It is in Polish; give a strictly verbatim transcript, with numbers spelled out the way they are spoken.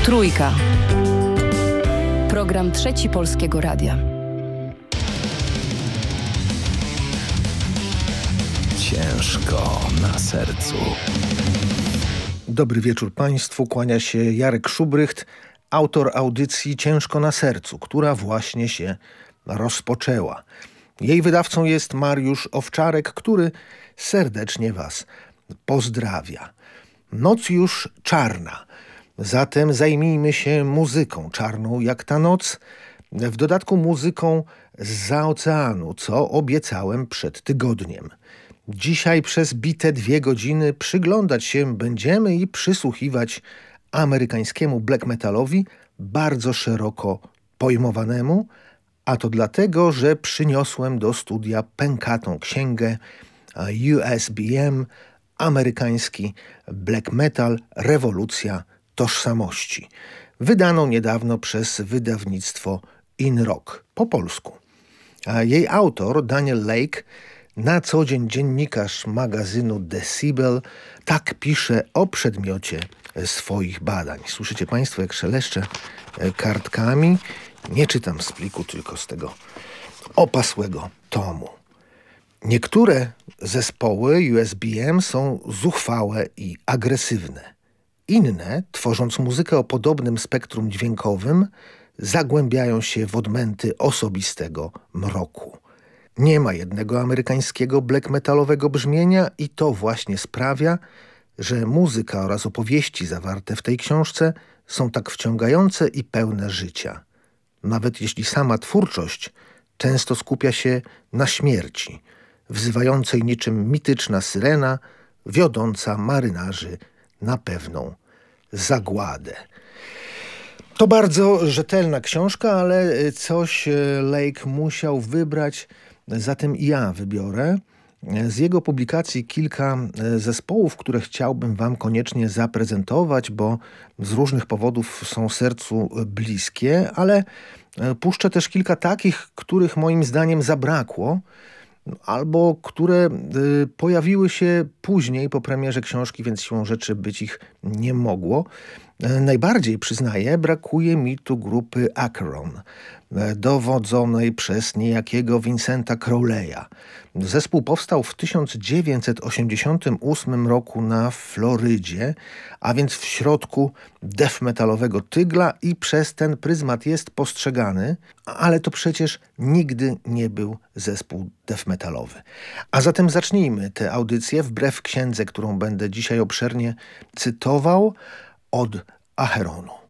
Trójka. Program Trzeci Polskiego Radia. Ciężko na sercu. Dobry wieczór Państwu, kłania się Jarek Szubrycht, autor audycji Ciężko na sercu, która właśnie się rozpoczęła. Jej wydawcą jest Mariusz Owczarek, który serdecznie Was pozdrawia. Noc już czarna, zatem zajmijmy się muzyką czarną jak ta noc, w dodatku muzyką zza oceanu, co obiecałem przed tygodniem. Dzisiaj przez bite dwie godziny przyglądać się będziemy i przysłuchiwać amerykańskiemu black metalowi, bardzo szeroko pojmowanemu, a to dlatego, że przyniosłem do studia pękatą księgę U S B M, amerykański black metal, rewolucja tożsamości, wydaną niedawno przez wydawnictwo In Rock po polsku. A jej autor, Daniel Lake, na co dzień dziennikarz magazynu Decibel, tak pisze o przedmiocie swoich badań. Słyszycie Państwo, jak szeleszczę kartkami? Nie czytam z pliku, tylko z tego opasłego tomu. Niektóre zespoły U S B M są zuchwałe i agresywne. Inne, tworząc muzykę o podobnym spektrum dźwiękowym, zagłębiają się w odmęty osobistego mroku. Nie ma jednego amerykańskiego black metalowego brzmienia i to właśnie sprawia, że muzyka oraz opowieści zawarte w tej książce są tak wciągające i pełne życia. Nawet jeśli sama twórczość często skupia się na śmierci, wzywającej niczym mityczna syrena, wiodąca marynarzy na pewną zagładę. To bardzo rzetelna książka, ale coś Lake musiał wybrać, zatem i ja wybiorę. Z jego publikacji kilka zespołów, które chciałbym Wam koniecznie zaprezentować, bo z różnych powodów są sercu bliskie, ale puszczę też kilka takich, których moim zdaniem zabrakło, albo które pojawiły się później po premierze książki, więc siłą rzeczy być ich nie mogło. Najbardziej, przyznaję, brakuje mi tu grupy Acheron, dowodzonej przez niejakiego Vincenta Crowley'a. Zespół powstał w tysiąc dziewięćset osiemdziesiątym ósmym roku na Florydzie, a więc w środku death metalowego tygla i przez ten pryzmat jest postrzegany, ale to przecież nigdy nie był zespół death metalowy. A zatem zacznijmy tę audycję, wbrew księdze, którą będę dzisiaj obszernie cytował, od Acheronu.